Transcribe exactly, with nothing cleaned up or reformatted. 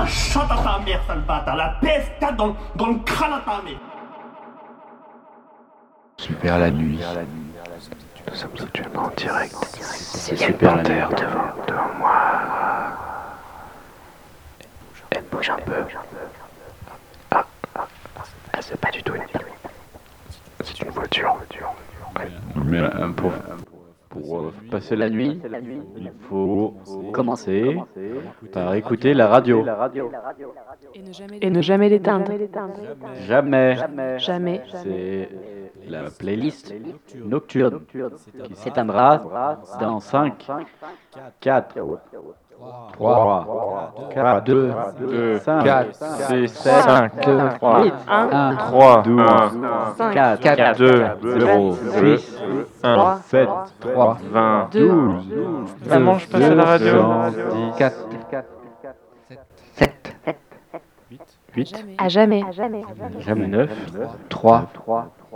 chatte à ta mère, sale bâtard. La P S quatre dans, dans le crâne à ta mère. Super la nuit. Nous sommes actuellement en direct. C'est super la terre devant, devant moi. Elle bouge un peu. Ah, ah, ah, c'est pas du tout une c'est une voiture. Ouais. Mais euh, pour, pour euh, passer la nuit, il faut commencer par écouter la radio. Et ne jamais l'éteindre. Jamais. Jamais. C'est la playlist nocturne qui s'éteindra dans cinq, quatre, trois, quatre, deux, cinq, quatre, six, cinq, sept, trois, huit, un, trois, douze, cinq, quatre, quatre, deux, zéro, deux, six, un, sept, trois, vingt, deux, douze, Vraiment, je passe à la radio. soixante-dix, quatre, sept, huit, à jamais. jamais neuf, trois,